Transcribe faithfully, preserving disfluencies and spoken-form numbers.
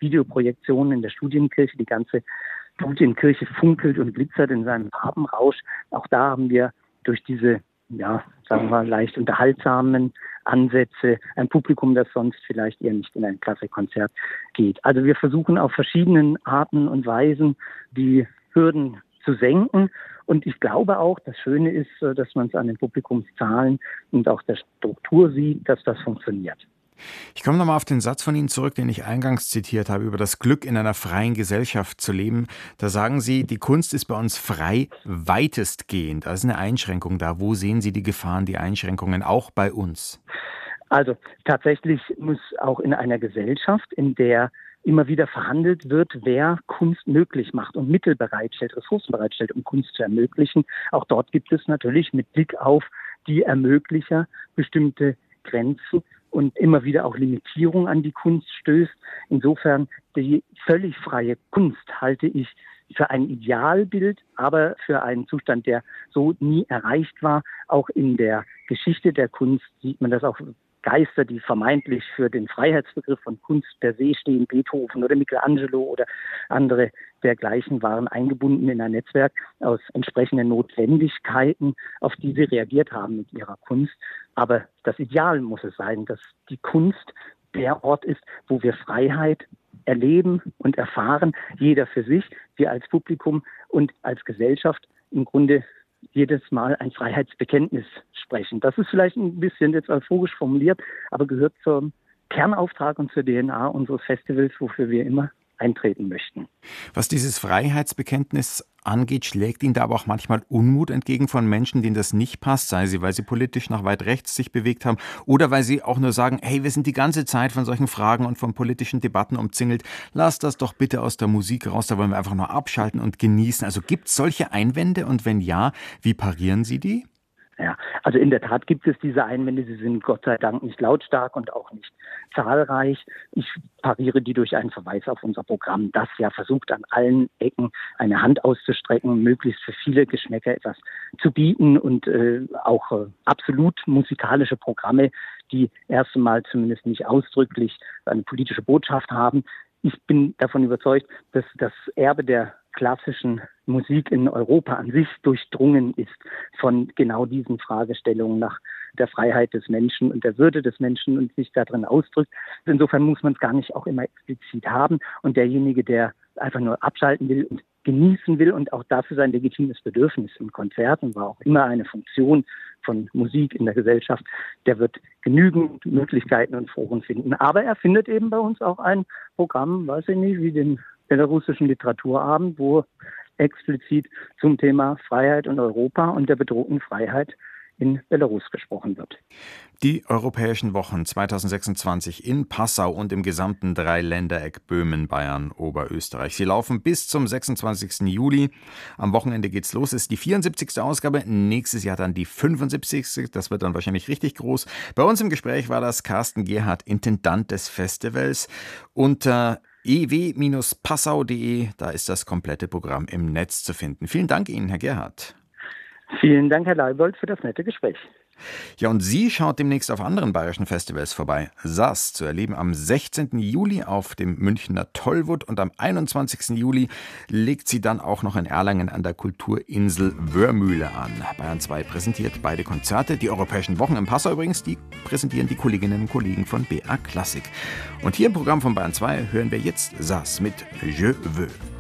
Videoprojektionen in der Studienkirche. Die ganze Studienkirche funkelt und glitzert in seinem Farbenrausch. Auch da haben wir durch diese, ja, sagen wir, leicht unterhaltsamen Ansätze ein Publikum, das sonst vielleicht eher nicht in ein Klassikkonzert geht. Also wir versuchen auf verschiedenen Arten und Weisen die Hürden zu senken. Und ich glaube auch, das Schöne ist, dass man es an den Publikumszahlen und auch der Struktur sieht, dass das funktioniert. Ich komme nochmal auf den Satz von Ihnen zurück, den ich eingangs zitiert habe, über das Glück in einer freien Gesellschaft zu leben. Da sagen Sie, die Kunst ist bei uns frei, weitestgehend. Da ist eine Einschränkung da. Wo sehen Sie die Gefahren, die Einschränkungen, auch bei uns? Also tatsächlich muss auch in einer Gesellschaft, in der immer wieder verhandelt wird, wer Kunst möglich macht und Mittel bereitstellt, Ressourcen bereitstellt, um Kunst zu ermöglichen. Auch dort gibt es natürlich mit Blick auf die Ermöglicher bestimmte Grenzen und immer wieder auch Limitierung an die Kunst stößt. Insofern die völlig freie Kunst halte ich für ein Idealbild, aber für einen Zustand, der so nie erreicht war. Auch in der Geschichte der Kunst sieht man das auch. Geister, die vermeintlich für den Freiheitsbegriff von Kunst per se stehen, Beethoven oder Michelangelo oder andere dergleichen, waren eingebunden in ein Netzwerk aus entsprechenden Notwendigkeiten, auf die sie reagiert haben mit ihrer Kunst. Aber das Ideal muss es sein, dass die Kunst der Ort ist, wo wir Freiheit erleben und erfahren, jeder für sich, wir als Publikum und als Gesellschaft im Grunde jedes Mal ein Freiheitsbekenntnis sprechen. Das ist vielleicht ein bisschen jetzt euphorisch formuliert, aber gehört zum Kernauftrag und zur D N A unseres Festivals, wofür wir immer eintreten möchten. Was dieses Freiheitsbekenntnis angeht, schlägt Ihnen da aber auch manchmal Unmut entgegen von Menschen, denen das nicht passt, sei sie, weil sie politisch nach weit rechts sich bewegt haben oder weil sie auch nur sagen, hey, wir sind die ganze Zeit von solchen Fragen und von politischen Debatten umzingelt, lass das doch bitte aus der Musik raus, da wollen wir einfach nur abschalten und genießen. Also gibt es solche Einwände und wenn ja, wie parieren Sie die? Ja, also in der Tat gibt es diese Einwände, sie sind Gott sei Dank nicht lautstark und auch nicht zahlreich. Ich pariere die durch einen Verweis auf unser Programm, das ja versucht, an allen Ecken eine Hand auszustrecken, möglichst für viele Geschmäcker etwas zu bieten und äh, auch äh, absolut musikalische Programme, die erst einmal zumindest nicht ausdrücklich eine politische Botschaft haben. Ich bin davon überzeugt, dass das Erbe der klassischen Musik in Europa an sich durchdrungen ist von genau diesen Fragestellungen nach der Freiheit des Menschen und der Würde des Menschen und sich darin ausdrückt. Insofern muss man es gar nicht auch immer explizit haben. Und derjenige, der einfach nur abschalten will und genießen will und auch dafür sein legitimes Bedürfnis im Konzert und war auch immer eine Funktion von Musik in der Gesellschaft, der wird genügend Möglichkeiten und Foren finden. Aber er findet eben bei uns auch ein Programm, weiß ich nicht, wie den belarussischen Literaturabend, wo explizit zum Thema Freiheit und Europa und der bedrohten Freiheit in Belarus gesprochen wird. Die Europäischen Wochen zwanzig sechsundzwanzig in Passau und im gesamten Dreiländereck Böhmen, Bayern, Oberösterreich. Sie laufen bis zum sechsundzwanzigsten Juli. Am Wochenende geht's los. Es ist die vierundsiebzigste Ausgabe. Nächstes Jahr dann die fünfundsiebzigste. Das wird dann wahrscheinlich richtig groß. Bei uns im Gespräch war das Carsten Gerhardt, Intendant des Festivals. Unter e w Bindestrich passau punkt de, da ist das komplette Programm im Netz zu finden. Vielen Dank Ihnen, Herr Gerhardt. Vielen Dank, Herr Leibold, für das nette Gespräch. Ja, und sie schaut demnächst auf anderen bayerischen Festivals vorbei. S A S zu erleben am sechzehnten Juli auf dem Münchner Tollwood und am einundzwanzigsten Juli legt sie dann auch noch in Erlangen an der Kulturinsel Wörmühle an. Bayern zwei präsentiert beide Konzerte. Die Europäischen Wochen in Passau übrigens, die präsentieren die Kolleginnen und Kollegen von B A Klassik. Und hier im Programm von Bayern zwei hören wir jetzt S A S mit Je veux.